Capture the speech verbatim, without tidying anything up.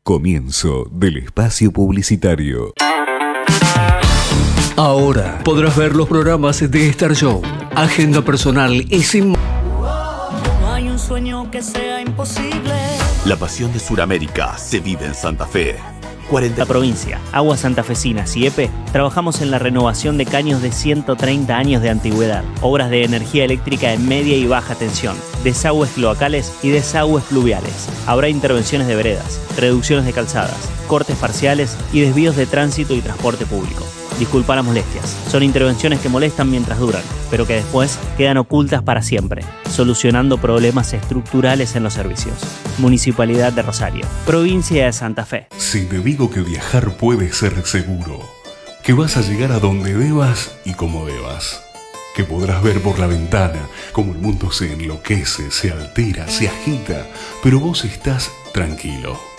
Comienzo del espacio publicitario. Ahora podrás ver los programas de Star Show, Agenda Personal y Sin... No hay un sueño que sea imposible. La pasión de Sudamérica se vive en Santa Fe. cuarenta La provincia, Aguas Santafesinas y E P E, trabajamos en la renovación de caños de ciento treinta años de antigüedad, obras de energía eléctrica en media y baja tensión, desagües cloacales y desagües pluviales. Habrá intervenciones de veredas, reducciones de calzadas, cortes parciales y desvíos de tránsito y transporte público. Disculpa las molestias, son intervenciones que molestan mientras duran, pero que después quedan ocultas para siempre, solucionando problemas estructurales en los servicios. Municipalidad de Rosario, provincia de Santa Fe. Si te digo que viajar puede ser seguro, que vas a llegar a donde debas y como debas, que podrás ver por la ventana cómo el mundo se enloquece, se altera, se agita, pero vos estás tranquilo.